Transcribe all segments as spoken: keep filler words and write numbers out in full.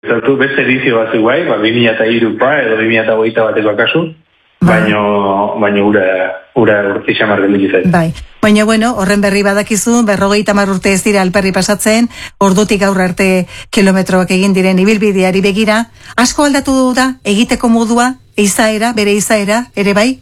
Zatu beste edizio bat guai, ba, bi mila hirukoa edo bi mila hogeita bateko kasu, baino, baino ura, ura urte xamar geldik izan. Bai, baina bueno, horren berri badakizu, berrogeita hamar urte ez dira alperri pasatzen, ordutik aurre arte kilometroak egin diren ibilbideari begira, asko aldatu da egiteko modua, izaera, bere izaera, ere bai?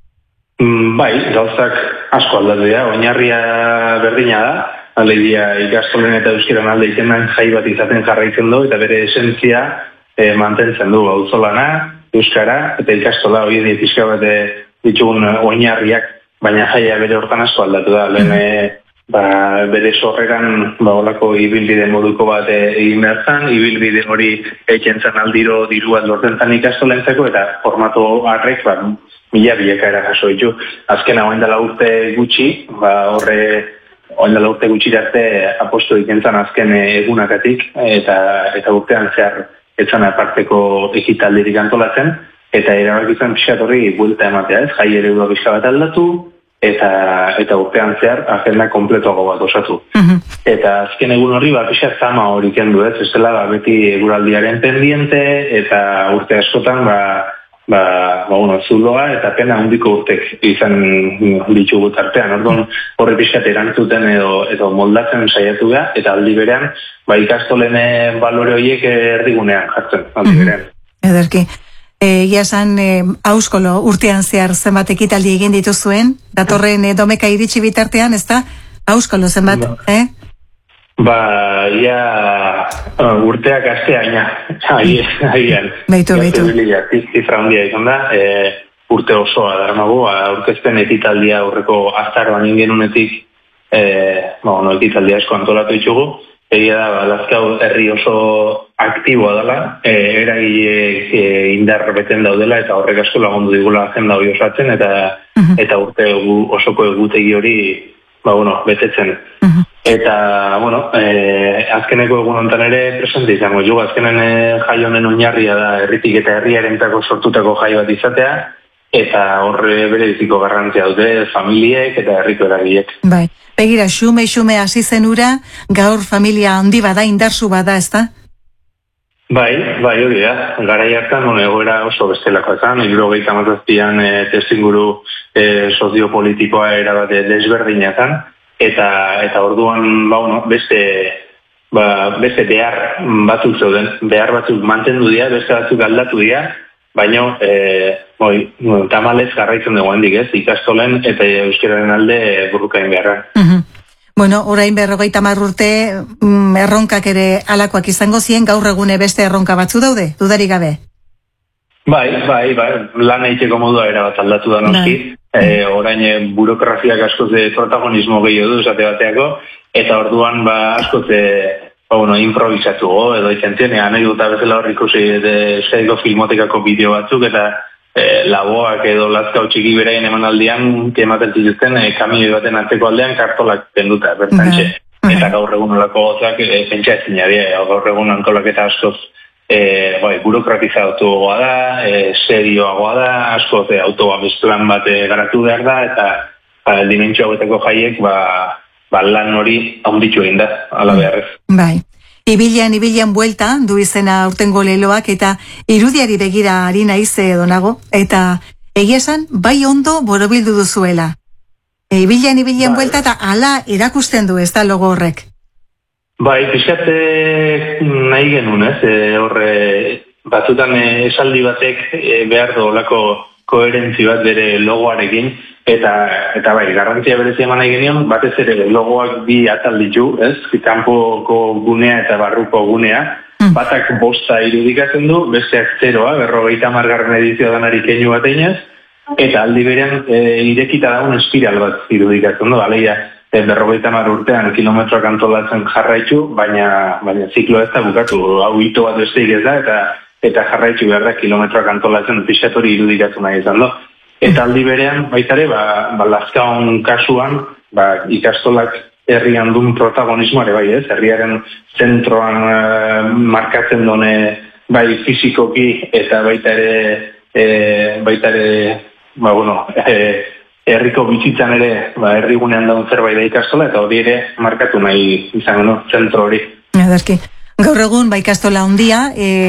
Mm, bai, gauzak asko aldatu dira, oinarria berdina da, alegia ikastolen eta euskaran alde itenan jai bat izaten jarraitzen du, eta bere esentzia e, mantentzen du, auzolana, euskara, eta ikastola hori di pixka bat ditugun oinarriak, baina jaia bere hortan asko aldatu da, lehen e, ba, bere sorreran ba, olako ibilbide moduko bat egin behar zan, ibilbide hori eitzen zan aldiro diru bat lortzen zan ikastolentzeko, eta formatu harrek, ba, mila bilakaera jaso ditu. Azken hauen dela urte gutxi, ba, horre Oindala urte gutxirarte aposto ikentzan azken egunakatik eta eta urtean zehar etzan aparteko ekitaldirik antolatzen eta erabakizan pixat horri buelta ematea ez, jai ere ura pixka bat aldatu eta eta urtean zehar agenda kompletuago bat osatu. Uh-huh. Eta azken egun horri ba, pixat zama hori kendu ez, ez dela ba, beti eguraldiaren pendiente eta urte askotan ba, ba, ba bueno, zuloa eta pena handiko urtek izan ditugu tartean. Orduan horre pixat erantzuten edo, edo moldatzen saiatu da, eta aldi berean, ba, ikastolen balore horiek erdigunean jartzen, aldi berean. Mm-hmm. Ederki. Egia esan, e, auskolo urtean zehar zenbat ekitaldi egin dituzuen, datorren e, domeka iritsi bitartean, ez da? Auskolo zenbat, ba. eh? Ba, ia uh, urteak astea aina, ahian. Beitu, beitu. Zifra handia izan da, e, urte osoa daramagu, aurkezpen ekitaldia aurreko azaroan ingenunetik, e, ba, no, ekitaldia asko antolatu ditugu, egia da, Lazkao herri oso aktiboa dela, e, eragile e, indar beten daudela, eta horrek asko lagundu digula agenda hori osatzen, eta, uh-huh. eta urte osoko egutegi hori, ba, bueno, betetzen. Uh-huh. Eta, bueno, eh, azkeneko egun hontan ere presente izango jo, azkenen eh, jai honen oinarria da herritik eta herriarentako sortutako jai bat izatea, eta horre bere biziko garrantzia dute familiek eta herriko eragileek. Bai, begira, xume-xume hasi zen ura, gaur familia handi bada, indarsu bada, ez da? Bai, bai, hori da. Garai hartan, bueno, egoera oso bestelako ezan, hirurogeita hamazazpian e, testinguru e, soziopolitikoa erabate desberdina ezan, eta eta orduan, ba, bueno, beste ba, beste behar batzuk zeuden, behar batzuk mantendu dira, beste batzuk aldatu dira, baina e, oi, tamalez garraitzen dugu handik ez, ikastolen eta euskararen alde burrukain beharra. Uh-huh. Bueno, orain berrogeita hamar urte mm, erronkak ere alakoak izango zien, gaur egune beste erronka batzu daude, dudarik gabe? Bai, bai, bai, lan egiteko modua erabat aldatu da noski. E, orain e, burokraziak askoz de protagonismo gehiago du esate bateako, eta orduan ba askoz de, ba, bueno, improvisatu go, edo izentzen, anekdota bezala hor ikusi zeiko filmotekako bideo batzuk, eta e, laboak edo Lazkao txiki beraien emanaldian, ematen zituzten, e, kamioi baten atzeko aldean kartolak penduta, bertantxe. Eta gaur egun olako gozak, e, pentsa ezin jadia, gaur egun antolaketa askoz, E, bai, burokratizatuagoa da, e, serioagoa da, asko e, autobabesplan bat e, garatu behar da, eta ba, dimentsio hauetako jaiek ba, ba, lan hori haunditxu egin da, ala beharrez. Bai, ibilian, ibilian buelta, du izena aurtengo leloak, eta irudiari begira ari naiz edo nago, eta egia esan, bai ondo borobildu duzuela. E, ibilian, ibilian bai. Buelta, eta ala erakusten du ez da logo horrek. Bai, pixate nahi genuen, ez? E, horre, batzutan e, esaldi batek e, behar du olako koherentzi bat bere logoarekin, eta eta bai, garrantzia berezia eman nahi genion, batez ere logoak bi atal ditu, ez? Kanpoko gunea eta barruko gunea, batak bosta irudikatzen du, besteak zeroa, berrogeita hamargarren edizio danari keinu bat einaz, eta aldi berean e, irekita dagoen espiral bat irudikatzen du, aleia, berrogeita hamar urtean kilometroak antolatzen jarraitu, baina baina ziklo ez da bukatu, hau hito bat besteik ez da, eta eta jarraitu behar da kilometroak antolatzen pixatori irudikatu nahi izan do. Eta aldi berean, baitare, ba, ba Lazkaon kasuan, ba, ikastolak herrian duen protagonismoare bai ez, herriaren zentroan uh, markatzen done bai fizikoki eta baita ere, e, baita ere, ba, bueno, e, herriko bizitzan ere, ba, herrigunean daun zerbait da ikastola, eta hori ere markatu nahi izan, no? Zentro hori. Ederki. Gaur egun, ba ikastola handia, e,